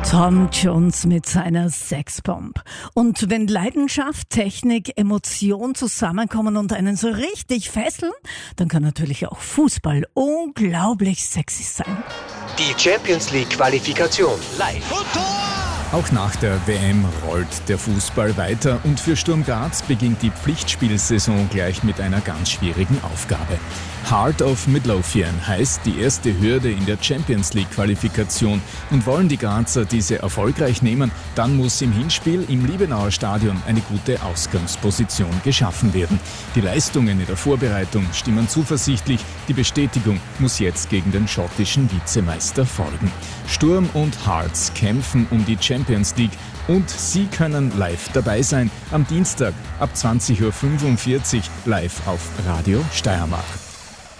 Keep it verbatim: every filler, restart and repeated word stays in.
Tom Jones mit seiner Sexbomb. Und wenn Leidenschaft, Technik, Emotion zusammenkommen und einen so richtig fesseln, dann kann natürlich auch Fußball unglaublich sexy sein. Die Champions League Qualifikation live. Und Tor! Auch nach der W M rollt der Fußball weiter und für Sturm Graz beginnt die Pflichtspielsaison gleich mit einer ganz schwierigen Aufgabe. Heart of Midlothian heißt die erste Hürde in der Champions League Qualifikation, und wollen die Grazer diese erfolgreich nehmen, dann muss im Hinspiel im Liebenauer Stadion eine gute Ausgangsposition geschaffen werden. Die Leistungen in der Vorbereitung stimmen zuversichtlich, die Bestätigung muss jetzt gegen den schottischen Vizemeister folgen. Sturm und Hearts kämpfen um die Champions League und Sie können live dabei sein am Dienstag ab zwanzig Uhr fünfundvierzig live auf Radio Steiermark.